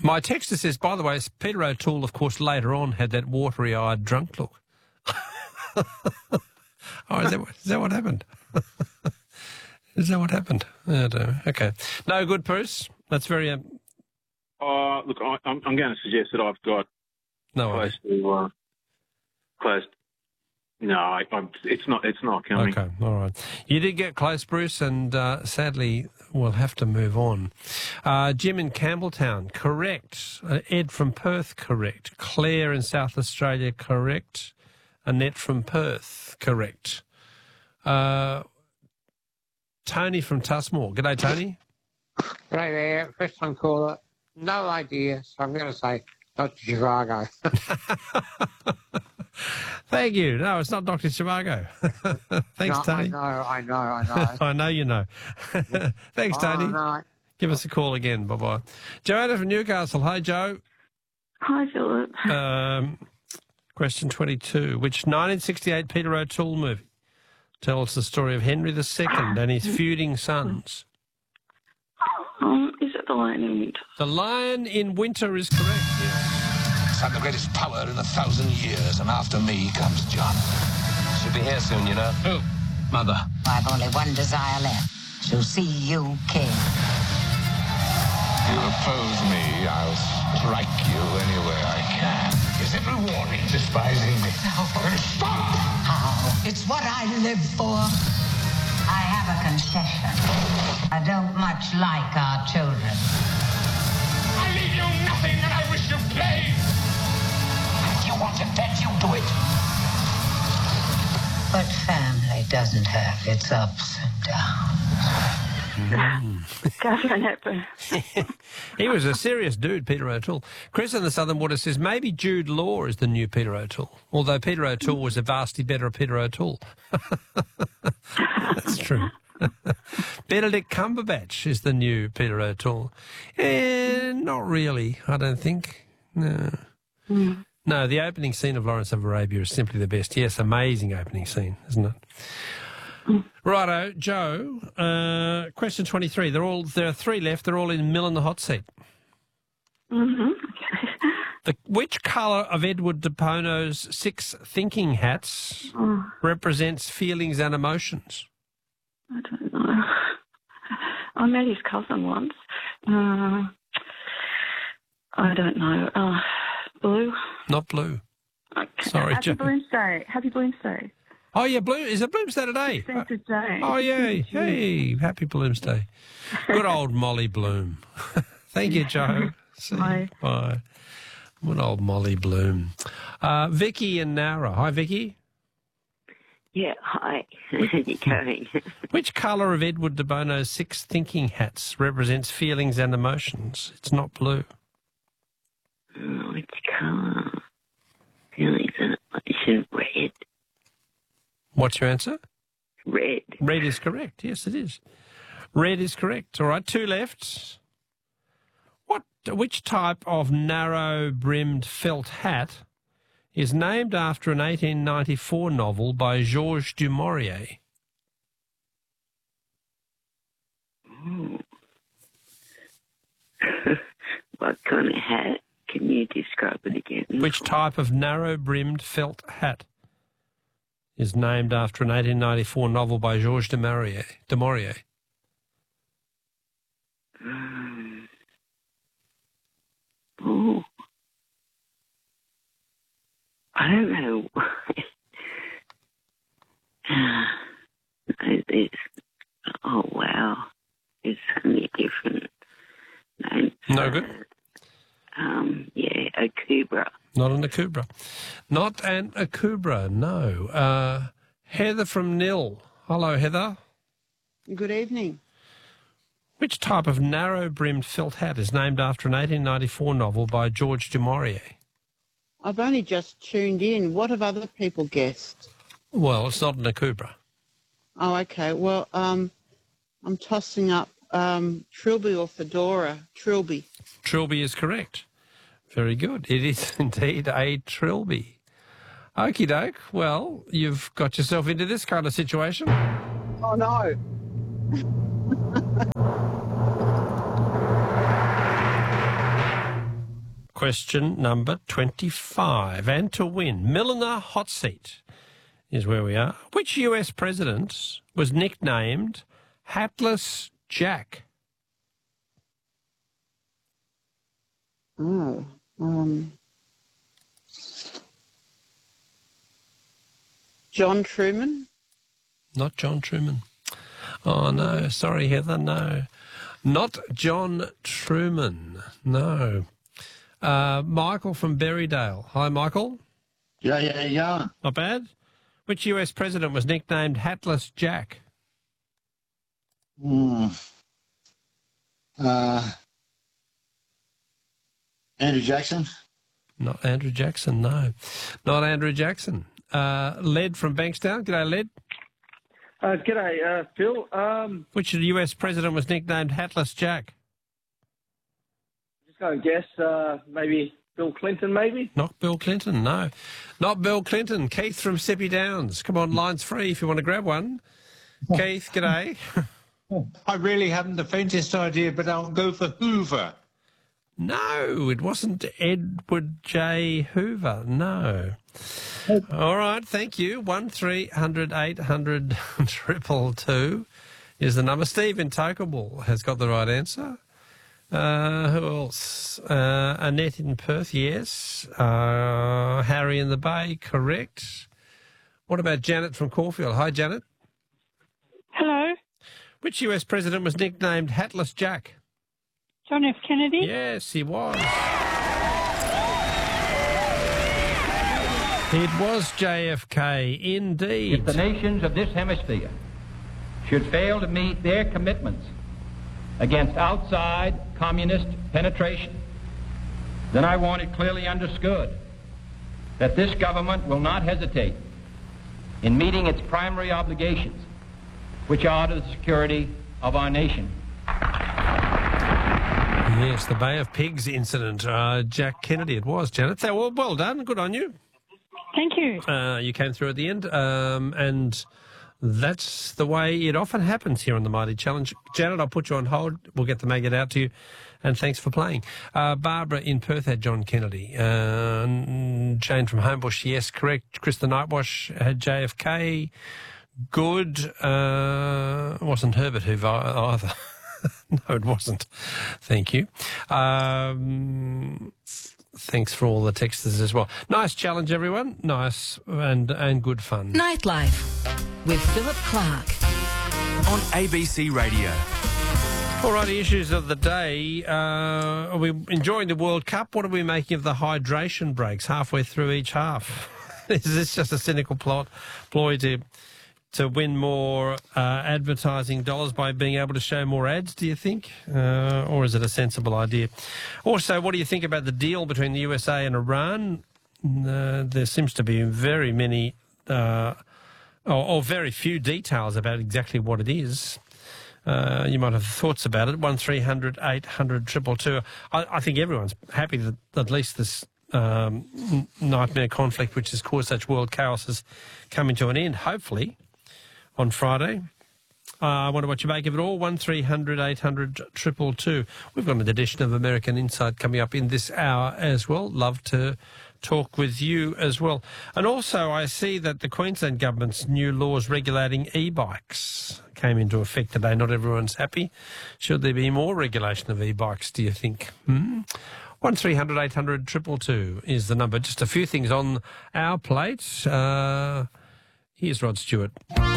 My texter says, by the way, Peter O'Toole, of course, later on had that watery-eyed drunk look. Oh, is that what happened? Is that what happened? I don't know. Okay. No good, Bruce. That's very... Look, I'm going to suggest that I've got close to... No, it's not coming. Okay, all right. You did get close, Bruce, and sadly we'll have to move on. Jim in Campbelltown, correct. Ed from Perth, correct. Claire in South Australia, correct. Annette from Perth, correct. Tony from Tusmore. G'day, Tony. G'day there. First time caller. No idea, so I'm going to say Dr. Zhivago. Thank you. No, it's not Dr. Zhivago. Thanks, Tony. I know. I know you know. Thanks, Tony. No. Give us a call again. Bye-bye. Joanna from Newcastle. Hi, Joe. Hi, Philip. Question 22. Which 1968 Peter O'Toole movie tells the story of Henry II and his feuding sons? Is it The Lion in Winter? The Lion in Winter is correct, yes. I'm the greatest power in 1,000 years, and after me comes John. She'll be here soon, you know. Who? Mother. I've only one desire left, to see you king. You oppose me, I'll strike you anywhere I can. Is it rewarding despising me? No. Then stop! How? It's what I live for. I have a concession. I don't much like our children. I leave you nothing, and I wish you plain. If you want it dead, you do it. But family doesn't have its ups and downs. Catherine Hepburn. He was a serious dude, Peter O'Toole. Chris in the Southern Water says maybe Jude Law is the new Peter O'Toole, although Peter O'Toole was a vastly better Peter O'Toole. That's true. Benedict Cumberbatch is the new Peter O'Toole. Not really, I don't think. No. No, the opening scene of Lawrence of Arabia is simply the best. Yes, amazing opening scene, isn't it? Righto, Joe. Question 23. There are three left. They're all in Mill in the Hot Seat. Which colour of Edward de Bono's 6 thinking hats represents feelings and emotions? I don't know. I met his cousin once. I don't know. Blue? Not blue. Okay. Sorry, Happy Joe. Bloomsday. Happy Bloomsday. Oh, yeah, Is it Bloomsday today? Today. Oh, yeah. Hey, happy Bloomsday. Good old Molly Bloom. Thank you, Joe. See you. Bye. Good old Molly Bloom. Vicky and Nara. Hi, Vicky. Yeah, hi. How are you going? Which colour of Edward de Bono's 6 thinking hats represents feelings and emotions? It's not blue. Oh, which colour? Feelings and emotions. Red. What's your answer? Red. Red is correct. Yes, it is. Red is correct. All right, 2 left. Which type of narrow-brimmed felt hat is named after an 1894 novel by Georges du Maurier? What kind of hat? Can you describe it again? Which type of narrow-brimmed felt hat is named after an 1894 novel by Georges du Maurier? Oh. I don't know. Oh, wow. There's so many different names. No good? Yeah, a Kubra. Not an Akubra. Not an Akubra, no. Heather from Nil. Hello, Heather. Good evening. Which type of narrow-brimmed felt hat is named after an 1894 novel by Georges du Maurier? I've only just tuned in. What have other people guessed? Well, it's not an Akubra. Oh, okay. Well, I'm tossing up Trilby or Fedora. Trilby. Trilby is correct. Very good. It is indeed a Trilby. Okie doke. Well, you've got yourself into this kind of situation. Oh, no. question number 25. And to win, Milliner Hot Seat is where we are. Which US president was nicknamed Hatless Jack? Oh, John Truman? Not John Truman. Oh, no. Sorry, Heather, no. Not John Truman, no. Michael from Berrydale. Hi, Michael. Yeah. Not bad. Which US president was nicknamed Hatless Jack? Andrew Jackson? Not Andrew Jackson, no. Not Andrew Jackson. Led from Bankstown. G'day, Led. G'day, Phil. Which US president was nicknamed Hatless Jack? Just going to guess, maybe Bill Clinton, maybe? Not Bill Clinton, no. Not Bill Clinton. Keith from Sippy Downs. Come on, line's free if you want to grab one. Keith, g'day. I really haven't the faintest idea, but I'll go for Hoover. No, it wasn't Edward J. Hoover, no. All right, thank you. 1300 800 222 is the number. Steve in Tokawal has got the right answer. Who else? Annette in Perth, yes. Harry in the Bay, correct. What about Janet from Caulfield? Hi, Janet. Hello. Which US president was nicknamed Hatless Jack? John F. Kennedy? Yes, he was. It was JFK, indeed. If the nations of this hemisphere should fail to meet their commitments against outside communist penetration, then I want it clearly understood that this government will not hesitate in meeting its primary obligations, which are to the security of our nation. Yes, the Bay of Pigs incident. Jack Kennedy, it was, Janet. So, well done. Good on you. Thank you. You came through at the end, and that's the way it often happens here on the Mighty Challenge. Janet, I'll put you on hold. We'll get the maggot out to you, and thanks for playing. Barbara in Perth had John Kennedy. Jane from Homebush, yes, correct. Chris the Nightwash had JFK. Good. It wasn't Herbert Hoover either. No, it wasn't. Thank you. Thanks for all the texters as well. Nice challenge, everyone. Nice and good fun. Nightlife with Philip Clark on ABC Radio. Alrighty, issues of the day. Are we enjoying the World Cup? What are we making of the hydration breaks halfway through each half? Is this just a cynical ploy to win more advertising dollars by being able to show more ads, do you think? Or is it a sensible idea? Also, what do you think about the deal between the USA and Iran? There seems to be very many or very few details about exactly what it is. You might have thoughts about it. 1300 800 222. I think everyone's happy that at least this nightmare conflict which has caused such world chaos is coming to an end, hopefully, on Friday. I wonder what you make of it all. 1300 800 222. We've got an edition of American Insight coming up in this hour as well. Love to talk with you as well. And also, I see that the Queensland government's new laws regulating e-bikes came into effect today. Not everyone's happy. Should there be more regulation of e-bikes, do you think? 1300 800 222 is the number. Just a few things on our plate. Here's Rod Stewart.